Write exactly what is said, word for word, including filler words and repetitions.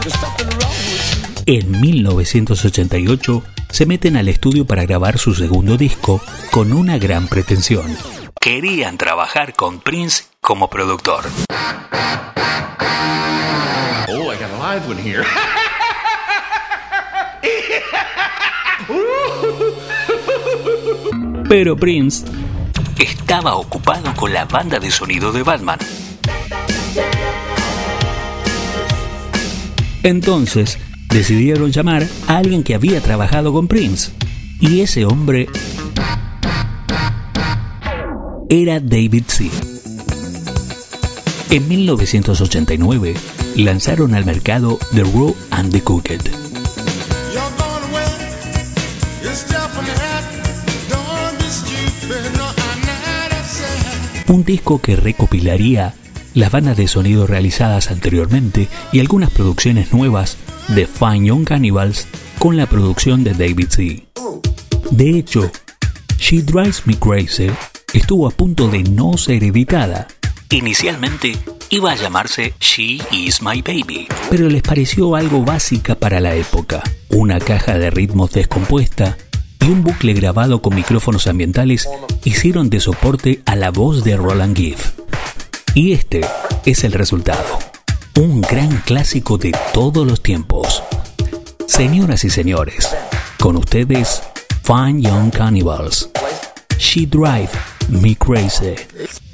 En mil novecientos ochenta y ocho se meten al estudio para grabar su segundo disco con una gran pretensión. Querían trabajar con Prince como productor. Oh, I got a live one here. Pero Prince estaba ocupado con la banda de sonido de Batman. Entonces decidieron llamar a alguien que había trabajado con Prince. Y ese hombre era David C. En mil novecientos ochenta y nueve lanzaron al mercado The Raw and the Cooked. Un disco que recopilaría las bandas de sonido realizadas anteriormente y algunas producciones nuevas de Fine Young Cannibals con la producción de David C. De hecho, She Drives Me Crazy estuvo a punto de no ser editada. Inicialmente iba a llamarse She Is My Baby, pero les pareció algo básica para la época. Una caja de ritmos descompuesta y un bucle grabado con micrófonos ambientales hicieron de soporte a la voz de Roland Gibb. Y este es el resultado. Un gran clásico de todos los tiempos. Señoras y señores, con ustedes, Fine Young Cannibals. She Drive Me Crazy.